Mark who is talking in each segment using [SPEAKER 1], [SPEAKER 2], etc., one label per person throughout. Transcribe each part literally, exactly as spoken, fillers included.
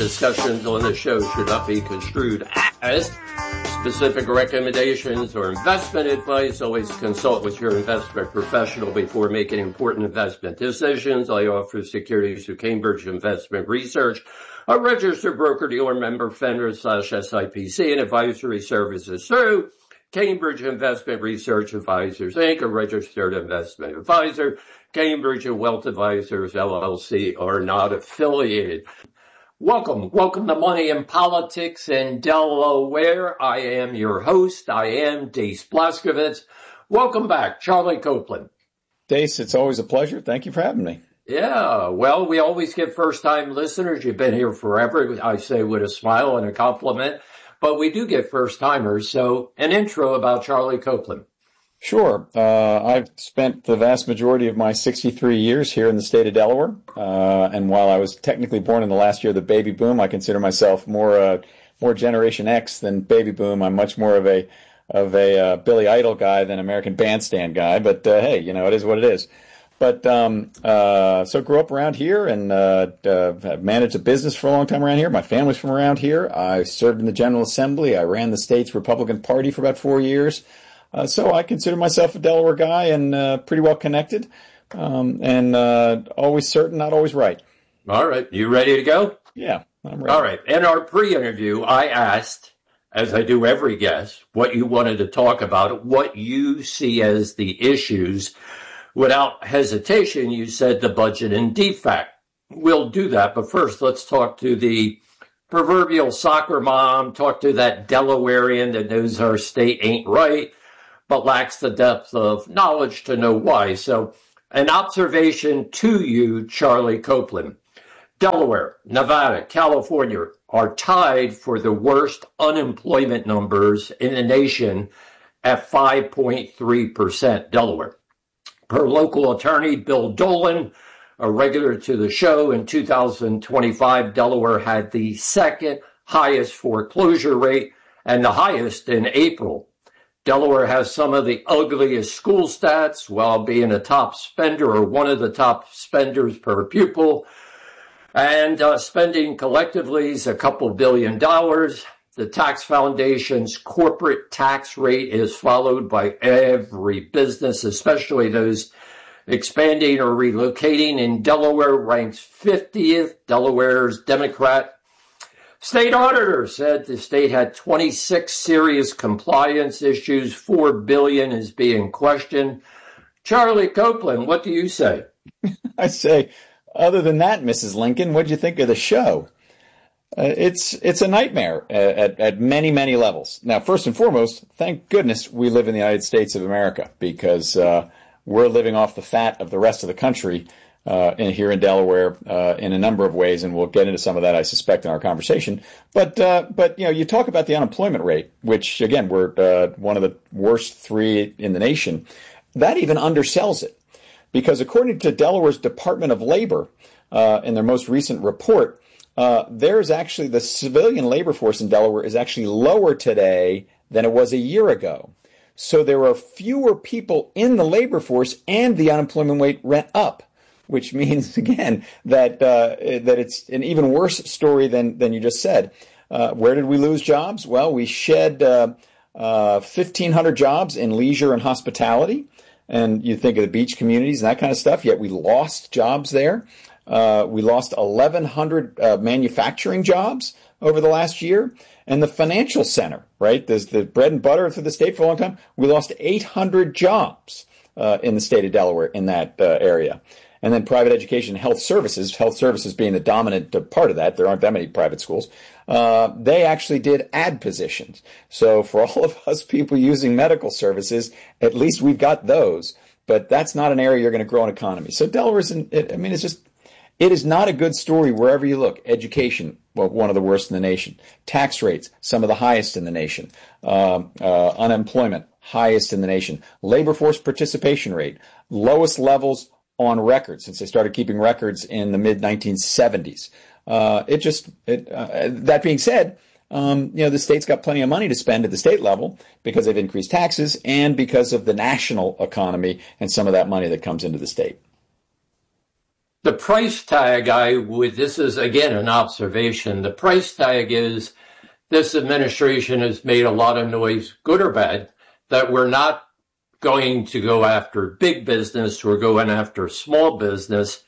[SPEAKER 1] discussions on the show should not be construed as specific recommendations or investment advice. Always consult with your investment professional before making important investment decisions. I offer securities through Cambridge Investment Research, a registered broker-dealer member, FINRA slash S I P C, and advisory services through Cambridge Investment Research Advisors, Incorporated, a registered investment advisor. Cambridge and Wealth Advisors, L L C, are not affiliated. Welcome. Welcome to Money and Politics in Delaware. I am your host. I am Deace Blaskovitz. Welcome back, Charlie Copeland.
[SPEAKER 2] Deace, it's always a pleasure. Thank you for having me.
[SPEAKER 1] Yeah, well, we always get first-time listeners. You've been here forever, I say with a smile and a compliment. But we do get first-timers, so an intro about Charlie Copeland.
[SPEAKER 2] Sure. Uh, I've spent the vast majority of my sixty-three years here in the state of Delaware. Uh, and while I was technically born in the last year of the baby boom, I consider myself more uh, more Generation X than baby boom. I'm much more of a of a uh, Billy Idol guy than American Bandstand guy. But uh, hey, you know, it is what it is. But um, uh, so grew up around here and uh, uh, managed a business for a long time around here. My family's from around here. I served in the General Assembly. I ran the state's Republican Party for about four years. Uh, so I consider myself a Delaware guy and uh, pretty well connected um, and uh, always certain, not always right.
[SPEAKER 1] All right. You ready to go?
[SPEAKER 2] Yeah, I'm ready.
[SPEAKER 1] All right. In our pre-interview, I asked, as I do every guest, what you wanted to talk about, what you see as the issues. Without hesitation, you said the budget and D FAC. We'll do that, but first let's talk to the proverbial soccer mom, talk to that Delawarean that knows our state ain't right, but lacks the depth of knowledge to know why. So an observation to you, Charlie Copeland. Delaware, Nevada, California are tied for the worst unemployment numbers in the nation at five point three percent. Delaware. Per local attorney Bill Dolan, a regular to the show, in two thousand twenty-five, Delaware had the second highest foreclosure rate and the highest in April. Delaware has some of the ugliest school stats while being a top spender or one of the top spenders per pupil. And uh, spending collectively is a couple billion dollars. The Tax Foundation's corporate tax rate is followed by every business, especially those expanding or relocating. In Delaware, ranks fiftieth. Delaware's Democrat state auditor said the state had twenty-six serious compliance issues. four billion dollars is being questioned. Charlie Copeland, what do you say?
[SPEAKER 2] I say, other than that, Missus Lincoln, what'd you think of the show? Uh, it's it's a nightmare at, at, at many, many levels. Now, first and foremost, thank goodness we live in the United States of America, because uh, we're living off the fat of the rest of the country uh, in, here in Delaware uh, in a number of ways, and we'll get into some of that, I suspect, in our conversation. But, uh, but you know, you talk about the unemployment rate, which, again, we're uh, one of the worst three in the nation. That even undersells it, because according to Delaware's Department of Labor, uh, in their most recent report, Uh, there's actually the civilian labor force in Delaware is actually lower today than it was a year ago. So there are fewer people in the labor force, and the unemployment rate went up, which means, again, that uh, that it's an even worse story than than you just said. Uh, where did we lose jobs? Well, we shed uh, uh, fifteen hundred jobs in leisure and hospitality, and you think of the beach communities and that kind of stuff, yet we lost jobs there. Uh, we lost eleven hundred uh, manufacturing jobs over the last year. And the financial center, right, there's the bread and butter for the state for a long time. We lost eight hundred jobs uh, in the state of Delaware in that uh, area. And then private education, health services, health services being the dominant uh, part of that. There aren't that many private schools. Uh, they actually did add positions. So for all of us people using medical services, at least we've got those. But that's not an area you're going to grow an economy. So Delaware's, in, I mean, it's just... It is not a good story wherever you look. Education, well, one of the worst in the nation. Tax rates, some of the highest in the nation. Uh, uh, unemployment, highest in the nation. Labor force participation rate, lowest levels on record since they started keeping records in the mid nineteen seventies. Uh, it just, it, uh, that being said, um, you know, the state's got plenty of money to spend at the state level because they've increased taxes and because of the national economy and some of that money that comes into the state.
[SPEAKER 1] The price tag, I would, this is again an observation. The price tag is this administration has made a lot of noise, good or bad, that we're not going to go after big business, we're going after small business.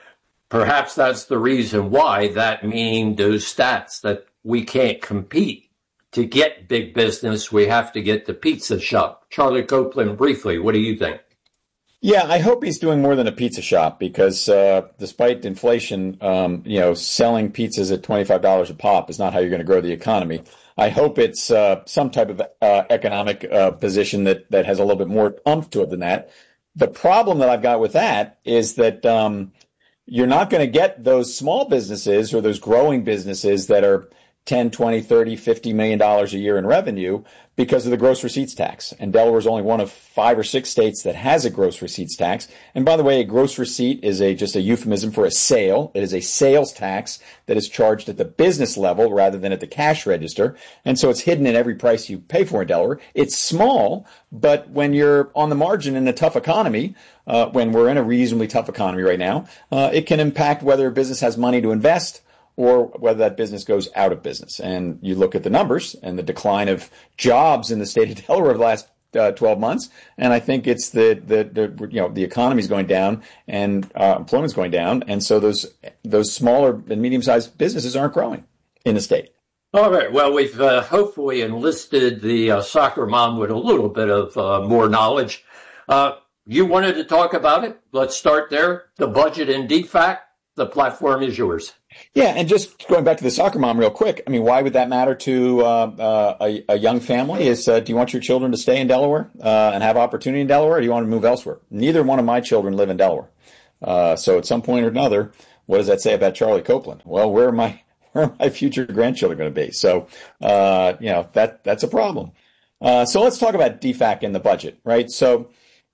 [SPEAKER 1] Perhaps that's the reason why, that meaning those stats that we can't compete. To get big business, we have to get the pizza shop. Charlie Copeland, briefly, what do you think?
[SPEAKER 2] Yeah, I hope he's doing more than a pizza shop because uh, despite inflation, um, you know, selling pizzas at twenty-five dollars a pop is not how you're going to grow the economy. I hope it's uh, some type of uh, economic uh, position that, that has a little bit more oomph to it than that. The problem that I've got with that is that um, you're not going to get those small businesses or those growing businesses that are ten, twenty, thirty, fifty million dollars a year in revenue because of the gross receipts tax. And Delaware is only one of five or six states that has a gross receipts tax. And by the way, a gross receipt is a just a euphemism for a sale. It is a sales tax that is charged at the business level rather than at the cash register. And so it's hidden in every price you pay for in Delaware. It's small, but when you're on the margin in a tough economy, uh, when we're in a reasonably tough economy right now, uh, it can impact whether a business has money to invest or whether that business goes out of business. And you look at the numbers and the decline of jobs in the state of Delaware over the last uh, twelve months, and I think it's the, the, the you know, the economy is going down and uh, employment's going down, and so those those smaller and medium-sized businesses aren't growing in the state.
[SPEAKER 1] All right. Well, we've uh, hopefully enlisted the uh, soccer mom with a little bit of uh, more knowledge. Uh, you wanted to talk about it. Let's start there. The budget in D FAC. The platform is yours.
[SPEAKER 2] Yeah, and just going back to the soccer mom real quick, I mean, why would that matter to uh, uh, a, a young family? Is uh, do you want your children to stay in Delaware uh, and have opportunity in Delaware, or do you want to move elsewhere? Neither one of my children live in Delaware. Uh, so at some point or another, what does that say about Charlie Copeland? Well, where are my where are my future grandchildren going to be? So, uh, you know, that that's a problem. Uh, so let's talk about D FAC and the budget, right? So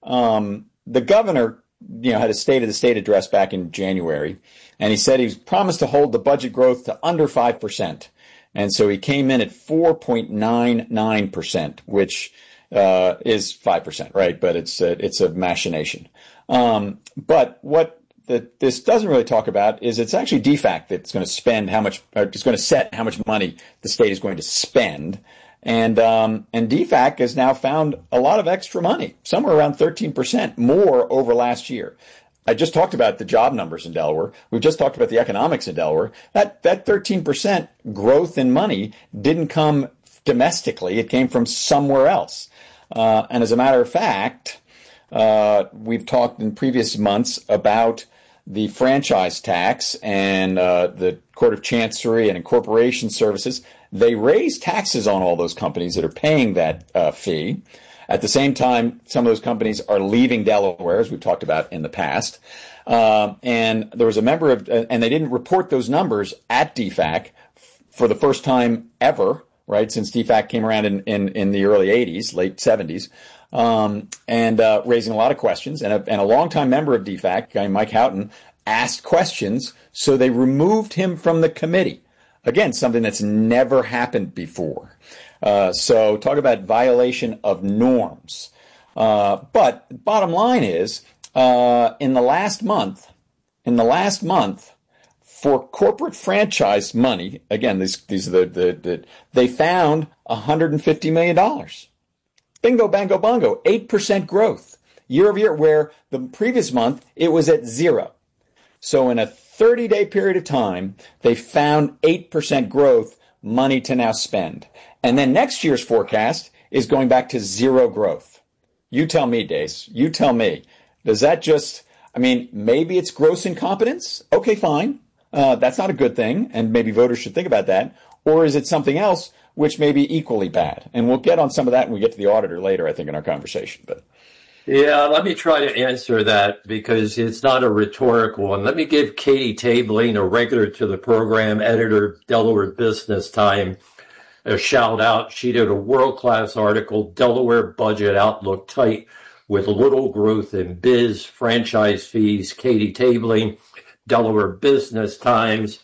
[SPEAKER 2] um, the governor, you know, had a State of the State address back in January, and he said he was promised to hold the budget growth to under five percent. And so he came in at four point nine nine percent, which uh, is five percent, right? But it's a, it's a machination. Um, but what the, this doesn't really talk about is it's actually D FAC that's going to spend how much, or it's going to set how much money the state is going to spend. And um, and D FAC has now found a lot of extra money, somewhere around thirteen percent more over last year. I just talked about the job numbers in Delaware. We've just talked about the economics in Delaware. That that thirteen percent growth in money didn't come domestically. It came from somewhere else. Uh, and as a matter of fact, uh, we've talked in previous months about the franchise tax and uh, the Court of Chancery and incorporation services. They raise taxes on all those companies that are paying that uh, fee. At the same time, some of those companies are leaving Delaware, as we've talked about in the past. Uh, and there was a member of, uh, and they didn't report those numbers at D FAC f- for the first time ever, right, since D FAC came around in, in, in the early eighties, late seventies, um, and uh, raising a lot of questions. And a, and a longtime member of D FAC, guy Mike Houghton, asked questions, so they removed him from the committee. Again, something that's never happened before. Uh, so talk about violation of norms. Uh, but bottom line is, uh, in the last month, in the last month, for corporate franchise money, again, these, these are the, the, the they found one hundred fifty million dollars. Bingo, bango, bongo, eight percent growth year over year, where the previous month it was at zero. So in a thirty-day period of time, they found eight percent growth, money to now spend. And then next year's forecast is going back to zero growth. You tell me, Dace. You tell me. Does that just, I mean, maybe it's gross incompetence? Okay, fine. Uh, that's not a good thing, and maybe voters should think about that. Or is it something else which may be equally bad? And we'll get on some of that when we get to the auditor later, I think, in our conversation. But
[SPEAKER 1] yeah, let me try to answer that because it's not a rhetorical one. Let me give Katie Tabling, a regular to the program, editor, Delaware Business Time, a shout out. She did a world-class article, Delaware Budget Outlook Tight with Little Growth in Biz, Franchise Fees. Katie Tabling, Delaware Business Times.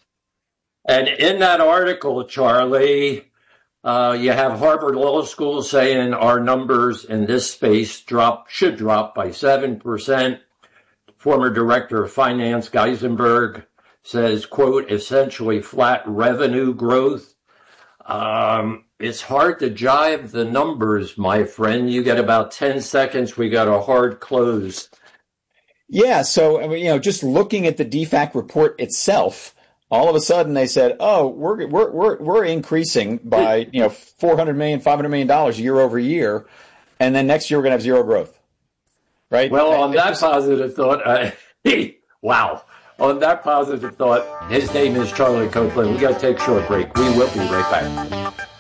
[SPEAKER 1] And in that article, Charlie, Uh, you have Harvard Law School saying our numbers in this space drop should drop by seven percent. former director of finance, Geisenberg, says, quote, essentially flat revenue growth. Um, it's hard to jive the numbers, my friend. You get about ten seconds. We got a hard close.
[SPEAKER 2] Yeah. So, I mean, you know, just looking at the D FAC report itself, all of a sudden they said, oh, we're, we're, we're, we're increasing by, you know, four hundred million, five hundred million dollars year over year. And then next year we're going to have zero growth. Right.
[SPEAKER 1] Well, on
[SPEAKER 2] it's
[SPEAKER 1] that
[SPEAKER 2] just,
[SPEAKER 1] positive thought, uh, wow. On that positive thought, his name is Charlie Copeland. We got to take a short break. We will be right back.